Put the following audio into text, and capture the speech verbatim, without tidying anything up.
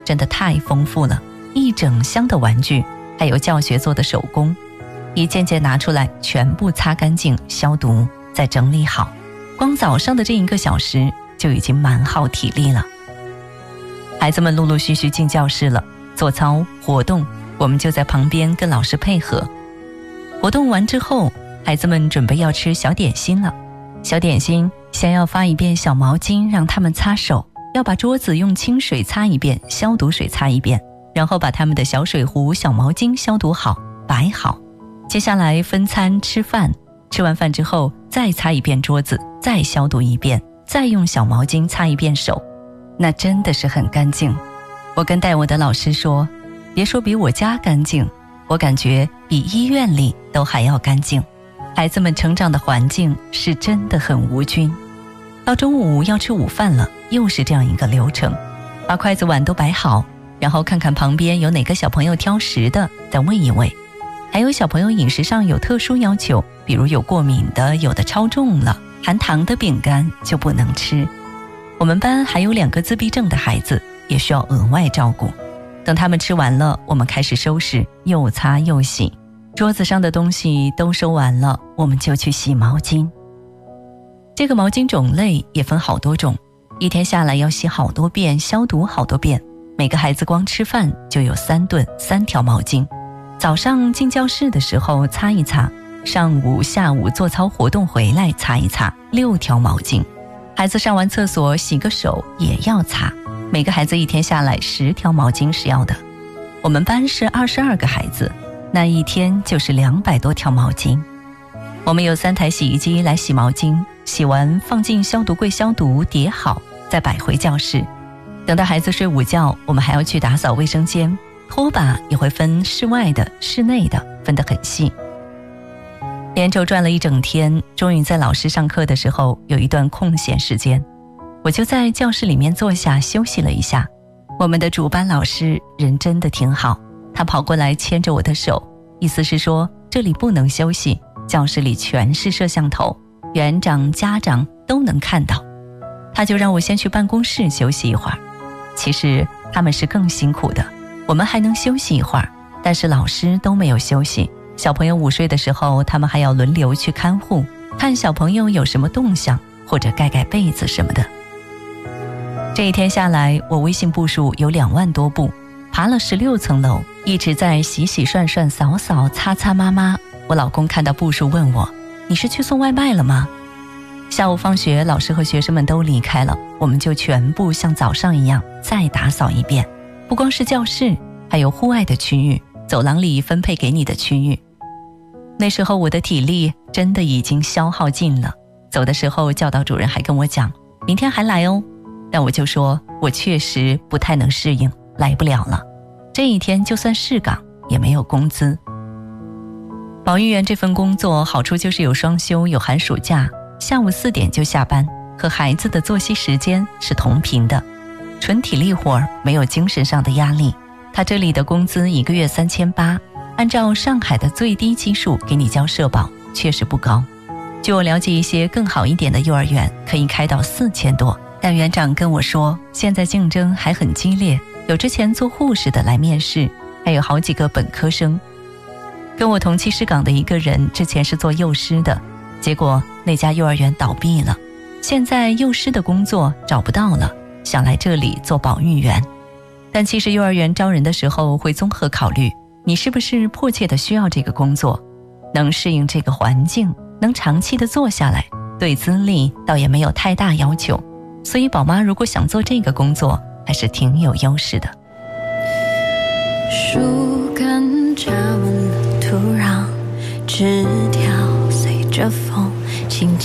真的太丰富了，一整箱的玩具，还有教学做的手工，一件件拿出来，全部擦干净、消毒，再整理好。光早上的这一个小时就已经蛮耗体力了。孩子们陆陆续续进教室了，做操活动，我们就在旁边跟老师配合。活动完之后，孩子们准备要吃小点心了。小点心先要发一遍小毛巾让他们擦手，要把桌子用清水擦一遍，消毒水擦一遍，然后把他们的小水壶、小毛巾消毒好摆好。接下来分餐吃饭，吃完饭之后再擦一遍桌子，再消毒一遍，再用小毛巾擦一遍手，那真的是很干净。我跟带我的老师说，别说比我家干净，我感觉比医院里都还要干净。孩子们成长的环境是真的很无菌。到中午要吃午饭了，又是这样一个流程，把筷子碗都摆好，然后看看旁边有哪个小朋友挑食的，再喂一喂。还有小朋友饮食上有特殊要求，比如有过敏的，有的超重了，含糖的饼干就不能吃。我们班还有两个自闭症的孩子，也需要额外照顾。等他们吃完了，我们开始收拾，又擦又洗。桌子上的东西都收完了，我们就去洗毛巾。这个毛巾种类也分好多种，一天下来要洗好多遍，消毒好多遍。每个孩子光吃饭就有三顿，三条毛巾。早上进教室的时候擦一擦，上午下午做操活动回来擦一擦，六条毛巾。孩子上完厕所洗个手也要擦，每个孩子一天下来十条毛巾是要的。我们班是二十二个孩子，那一天就是两百多条毛巾。我们有三台洗衣机来洗毛巾，洗完放进消毒柜消毒叠好，再摆回教室。等到孩子睡午觉，我们还要去打扫卫生间，拖把也会分室外的、室内的，分得很细。连轴转了一整天，终于在老师上课的时候有一段空闲时间，我就在教室里面坐下休息了一下。我们的主班老师人真的挺好，他跑过来牵着我的手，意思是说这里不能休息，教室里全是摄像头，园长、家长都能看到。他就让我先去办公室休息一会儿。其实他们是更辛苦的，我们还能休息一会儿，但是老师都没有休息。小朋友午睡的时候，他们还要轮流去看护，看小朋友有什么动向，或者盖盖被子什么的。这一天下来，我微信步数有两万多步，爬了十六层楼，一直在洗洗涮涮、扫扫擦擦抹抹。我老公看到步数问我，你是去送外卖了吗？下午放学，老师和学生们都离开了，我们就全部像早上一样再打扫一遍，不光是教室，还有户外的区域，走廊里分配给你的区域。那时候我的体力真的已经消耗尽了，走的时候教导主任还跟我讲，明天还来哦。但我就说我确实不太能适应，来不了了。这一天就算是岗也没有工资。保育员这份工作好处就是有双休，有寒暑假，下午四点就下班，和孩子的作息时间是同频的，纯体力活，没有精神上的压力。他这里的工资一个月三千八，按照上海的最低基数给你交社保，确实不高。据我了解，一些更好一点的幼儿园可以开到四千多，但园长跟我说，现在竞争还很激烈，有之前做护士的来面试，还有好几个本科生。跟我同期师岗的一个人之前是做幼师的，结果那家幼儿园倒闭了，现在幼师的工作找不到了，想来这里做保育员。但其实幼儿园招人的时候会综合考虑，你是不是迫切的需要这个工作，能适应这个环境，能长期的做下来，对资历倒也没有太大要求。所以宝妈如果想做这个工作，还是挺有优势的。 树根扎稳了土壤，直